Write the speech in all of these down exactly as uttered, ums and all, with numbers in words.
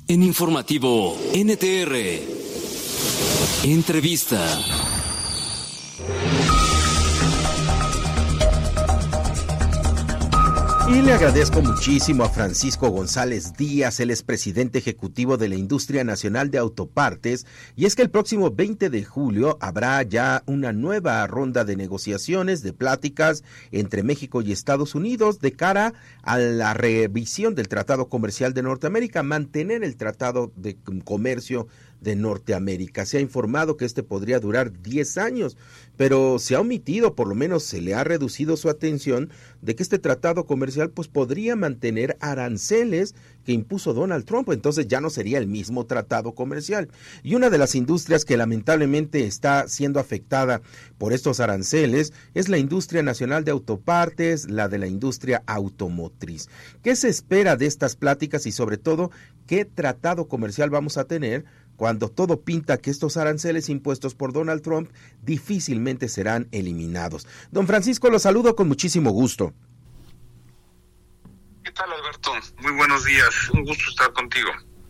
En Informativo N T R, entrevista. Y le agradezco muchísimo a Francisco González Díaz, el expresidente ejecutivo de la Industria Nacional de Autopartes, y es que el próximo veinte de julio habrá ya una nueva ronda de negociaciones, de pláticas entre México y Estados Unidos de cara a la revisión del Tratado Comercial de Norteamérica, mantener el Tratado de Comercio de Norteamérica. Se ha informado que este podría durar diez años, pero se ha omitido, por lo menos se le ha reducido su atención, de que este tratado comercial pues podría mantener aranceles que impuso Donald Trump, entonces ya no sería el mismo tratado comercial. Y una de las industrias que lamentablemente está siendo afectada por estos aranceles es la industria nacional de autopartes, la de la industria automotriz. ¿Qué se espera de estas pláticas y sobre todo qué tratado comercial vamos a tener cuando todo pinta que estos aranceles impuestos por Donald Trump difícilmente serán eliminados? Don Francisco, lo saludo con muchísimo gusto. ¿Qué tal, Alberto? Muy buenos días, un gusto estar contigo.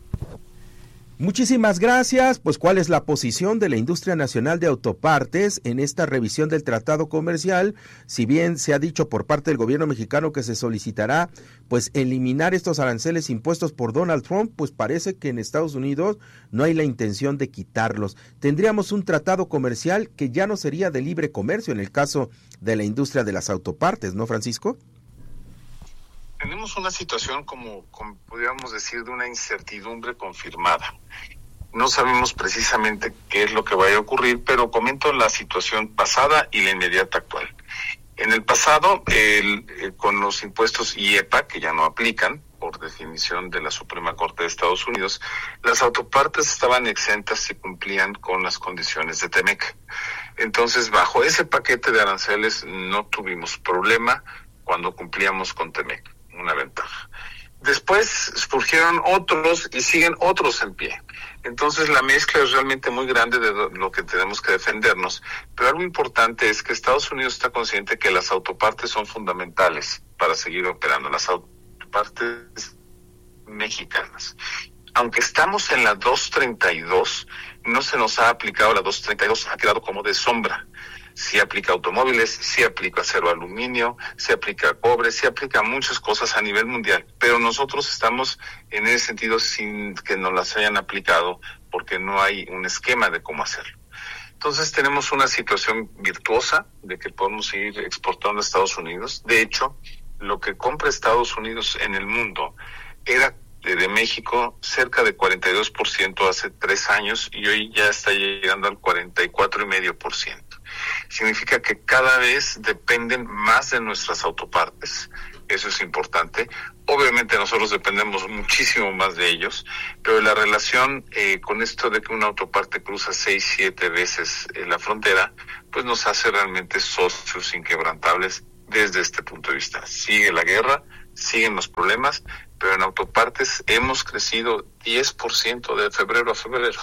Muchísimas gracias. Pues, ¿cuál es la posición de la Industria Nacional de Autopartes en esta revisión del tratado comercial? Si bien se ha dicho por parte del gobierno mexicano que se solicitará pues eliminar estos aranceles impuestos por Donald Trump, pues parece que en Estados Unidos no hay la intención de quitarlos. Tendríamos un tratado comercial que ya no sería de libre comercio en el caso de la industria de las autopartes, ¿no, Francisco? Tenemos una situación, como, como podríamos decir, de una incertidumbre confirmada. No sabemos precisamente qué es lo que vaya a ocurrir, pero comento la situación pasada y la inmediata actual. En el pasado, el, eh, con los impuestos I E P A, que ya no aplican, por definición de la Suprema Corte de Estados Unidos, las autopartes estaban exentas y cumplían con las condiciones de TEMEC. Entonces, bajo ese paquete de aranceles no tuvimos problema cuando cumplíamos con TEMEC. Una ventaja. Después surgieron otros y siguen otros en pie. Entonces la mezcla es realmente muy grande de lo que tenemos que defendernos. Pero algo importante es que Estados Unidos está consciente que las autopartes son fundamentales para seguir operando, las autopartes mexicanas. Aunque estamos en la doscientos treinta y dos, no se nos ha aplicado la doscientos treinta y dos, ha quedado como de sombra. Sí aplica automóviles, sí aplica acero aluminio, sí aplica cobre, sí aplica muchas cosas a nivel mundial, pero nosotros estamos en ese sentido sin que nos las hayan aplicado porque no hay un esquema de cómo hacerlo. Entonces tenemos una situación virtuosa de que podemos seguir exportando a Estados Unidos. De hecho, lo que compra Estados Unidos en el mundo era de México cerca de cuarenta y dos por ciento hace tres años y hoy ya está llegando al cuarenta y cuatro coma cinco por ciento. Significa que cada vez dependen más de nuestras autopartes. Eso es importante. Obviamente nosotros dependemos muchísimo más de ellos, pero la relación eh, con esto de que una autoparte cruza seis, siete veces eh, la frontera, pues nos hace realmente socios inquebrantables desde este punto de vista. Sigue la guerra, siguen los problemas, pero en autopartes hemos crecido diez por ciento de febrero a febrero.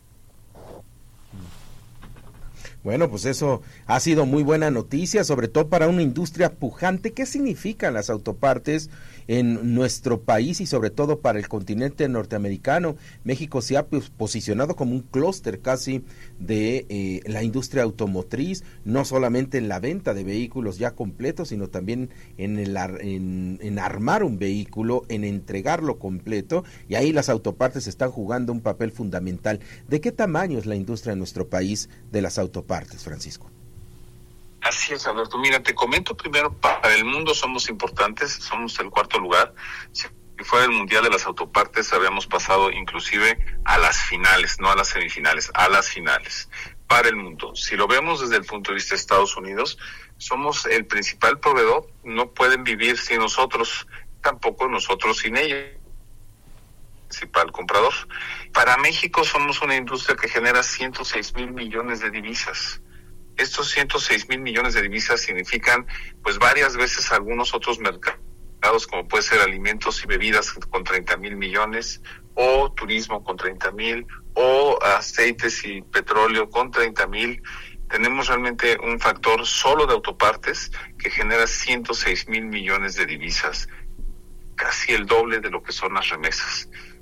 Bueno, pues eso ha sido muy buena noticia, sobre todo para una industria pujante. ¿Qué significan las autopartes en nuestro país y sobre todo para el continente norteamericano? México se ha posicionado como un clúster casi de eh, la industria automotriz, no solamente en la venta de vehículos ya completos, sino también en, el ar- en, en armar un vehículo, en entregarlo completo, y ahí las autopartes están jugando un papel fundamental. ¿De qué tamaño es la industria en nuestro país de las autopartes, Francisco? Así es, Alberto. Mira, te comento primero, para el mundo somos importantes, somos el cuarto lugar. Si fuera el Mundial de las Autopartes, habíamos pasado inclusive a las finales, no a las semifinales, a las finales, para el mundo. Si lo vemos desde el punto de vista de Estados Unidos, somos el principal proveedor, no pueden vivir sin nosotros, tampoco nosotros sin ellos. Principal comprador. Para México somos una industria que genera ciento seis mil millones de divisas. Estos ciento seis mil millones de divisas significan pues varias veces algunos otros mercados, como puede ser alimentos y bebidas con treinta mil millones, o turismo con treinta mil, o aceites y petróleo con treinta mil. Tenemos realmente un factor solo de autopartes que genera ciento seis mil millones de divisas, casi el doble de lo que son las remesas.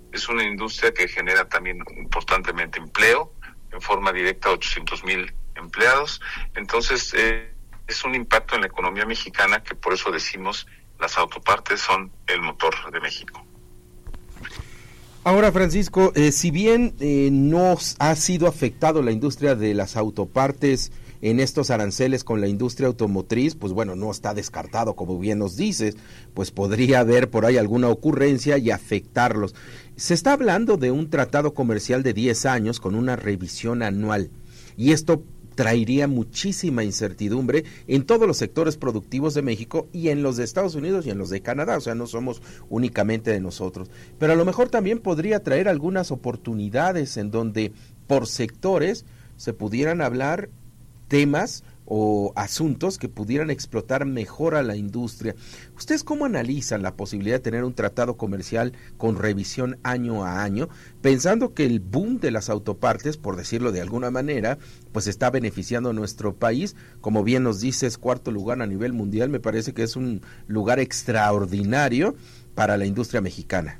es una industria que genera también importantemente empleo, en forma directa ochocientos mil empleados. Entonces, eh, es un impacto en la economía mexicana que por eso decimos las autopartes son el motor de México. Ahora, Francisco, eh, si bien eh, no ha sido afectado la industria de las autopartes en estos aranceles con la industria automotriz, pues bueno, no está descartado, como bien nos dices, pues podría haber por ahí alguna ocurrencia y afectarlos. Se está hablando de un tratado comercial de diez años con una revisión anual, y esto traería muchísima incertidumbre en todos los sectores productivos de México y en los de Estados Unidos y en los de Canadá, o sea, no somos únicamente de nosotros, pero a lo mejor también podría traer algunas oportunidades en donde por sectores se pudieran hablar temas o asuntos que pudieran explotar mejor a la industria. ¿Ustedes cómo analizan la posibilidad de tener un tratado comercial con revisión año a año, pensando que el boom de las autopartes, por decirlo de alguna manera, pues está beneficiando a nuestro país? Como bien nos dices, cuarto lugar a nivel mundial, me parece que es un lugar extraordinario para la industria mexicana.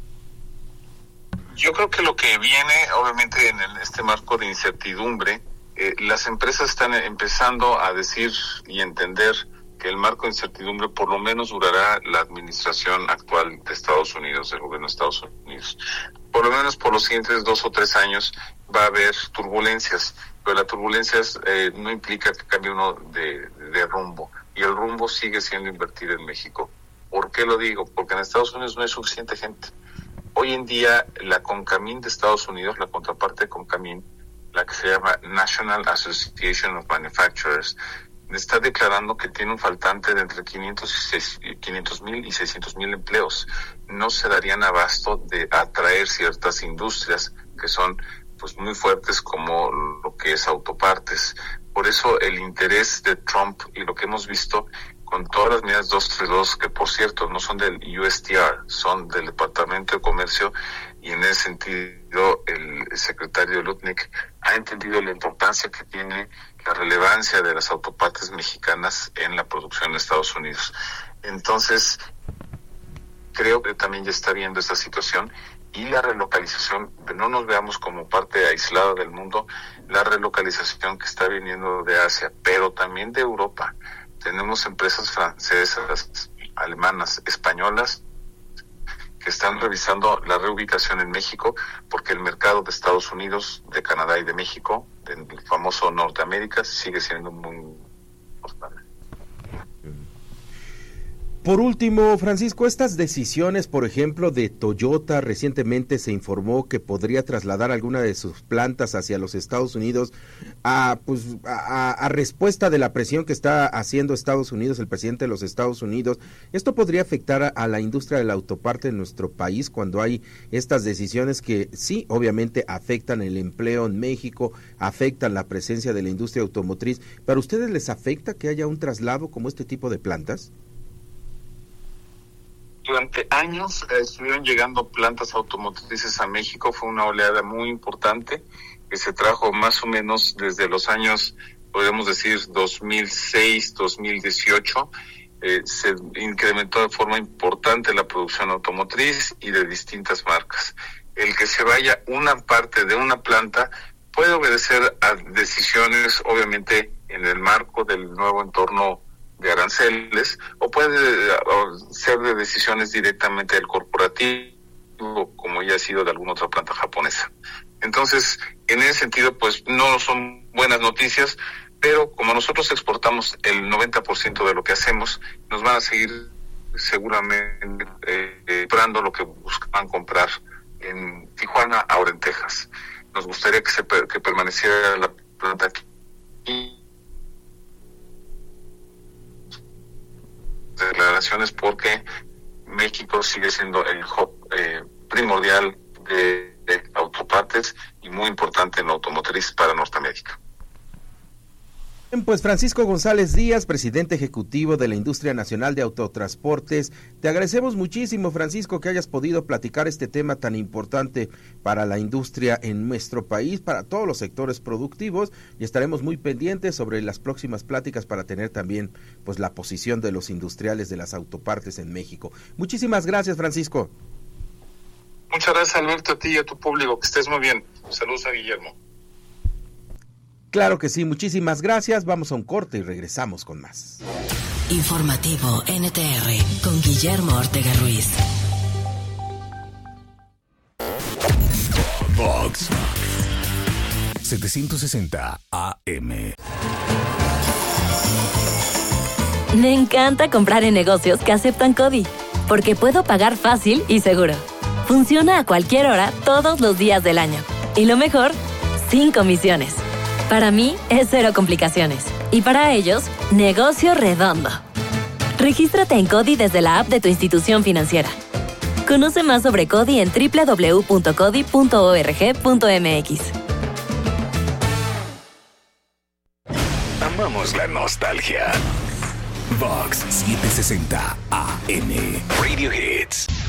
Yo creo que lo que viene, obviamente, en el, este marco de incertidumbre, Eh, las empresas están empezando a decir y entender que el marco de incertidumbre por lo menos durará la administración actual de Estados Unidos, del gobierno de Estados Unidos. Por lo menos por los siguientes dos o tres años va a haber turbulencias, pero las turbulencias eh, no implica que cambie uno de, de rumbo, y el rumbo sigue siendo invertir en México. ¿Por qué lo digo? Porque en Estados Unidos no hay suficiente gente. Hoy en día la CONCAMIN de Estados Unidos, la contraparte de CONCAMIN, la que se llama National Association of Manufacturers, está declarando que tiene un faltante de entre quinientos mil y seiscientos mil empleos. No se darían abasto de atraer ciertas industrias que son pues muy fuertes, como lo que es autopartes. Por eso el interés de Trump y lo que hemos visto con todas las medidas dos treinta y dos, que por cierto no son del U S T R, son del Departamento de Comercio, y en ese sentido el secretario Lutnick ha entendido la importancia que tiene la relevancia de las autopartes mexicanas en la producción de Estados Unidos. Entonces, creo que también ya está viendo esta situación, y la relocalización, no nos veamos como parte aislada del mundo, la relocalización que está viniendo de Asia, pero también de Europa. Tenemos empresas francesas, alemanas, españolas, que están revisando la reubicación en México, porque el mercado de Estados Unidos, de Canadá y de México, del famoso Norteamérica, sigue siendo muy importante. Por último, Francisco, estas decisiones, por ejemplo, de Toyota, recientemente se informó que podría trasladar alguna de sus plantas hacia los Estados Unidos a, pues, a, a respuesta de la presión que está haciendo Estados Unidos, el presidente de los Estados Unidos. ¿Esto podría afectar a, a la industria de la autoparte en nuestro país cuando hay estas decisiones que sí, obviamente afectan el empleo en México, afectan la presencia de la industria automotriz? ¿Para ustedes les afecta que haya un traslado como este tipo de plantas? Durante años eh, estuvieron llegando plantas automotrices a México. Fue una oleada muy importante que se trajo más o menos desde los años, podemos decir, dos mil seis, dos mil dieciocho. Eh, se incrementó de forma importante la producción automotriz y de distintas marcas. El que se vaya una parte de una planta puede obedecer a decisiones, obviamente, en el marco del nuevo entorno de aranceles, o puede ser de decisiones directamente del corporativo, como ya ha sido de alguna otra planta japonesa. Entonces, en ese sentido, pues no son buenas noticias, pero como nosotros exportamos el noventa por ciento de lo que hacemos, nos van a seguir seguramente eh, comprando lo que buscan comprar en Tijuana, ahora en Texas. Nos gustaría que se que permaneciera la planta aquí. Declaraciones, porque México sigue siendo el hub eh, primordial de, de autopartes y muy importante en la automotriz para Norteamérica. Pues Francisco González Díaz, presidente ejecutivo de la Industria Nacional de Autotransportes, te agradecemos muchísimo, Francisco, que hayas podido platicar este tema tan importante para la industria en nuestro país, para todos los sectores productivos, y estaremos muy pendientes sobre las próximas pláticas para tener también pues la posición de los industriales de las autopartes en México. Muchísimas gracias, Francisco. Muchas gracias, Alberto, a ti y a tu público. Que estés muy bien. Saludos a Guillermo. Claro que sí, muchísimas gracias. Vamos a un corte y regresamos con más. Informativo N T R con Guillermo Ortega Ruiz. Vox setecientos sesenta A M. Me encanta comprar en negocios que aceptan CODI, porque puedo pagar fácil y seguro. Funciona a cualquier hora, todos los días del año. Y lo mejor, sin comisiones. Para mí, es cero complicaciones. Y para ellos, negocio redondo. Regístrate en CODI desde la app de tu institución financiera. Conoce más sobre CODI en doble u doble u doble u punto codi punto org punto m x. Amamos la nostalgia. Vox setecientos sesenta A M. Radio Hits.